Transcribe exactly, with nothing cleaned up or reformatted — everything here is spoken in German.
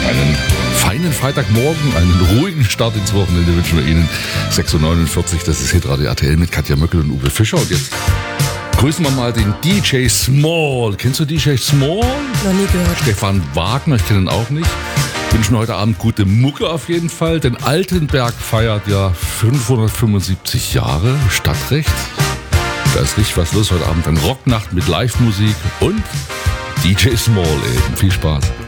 Einen feinen Freitagmorgen, einen ruhigen Start ins Wochenende wünschen wir Ihnen. sechs Uhr neunundvierzig, das ist Hitradio R T L mit Katja Möckel und Uwe Fischer. Und jetzt grüßen wir mal den D J Small. Kennst du D J Small? Noch nie gehört. Stefan Wagner, ich kenne ihn auch nicht. Wünschen heute Abend gute Mucke auf jeden Fall, denn Altenberg feiert ja fünfhundertfünfundsiebzig Jahre Stadtrecht. Da ist richtig was los heute Abend. Eine Rocknacht mit Live-Musik und D J Small eben. Viel Spaß.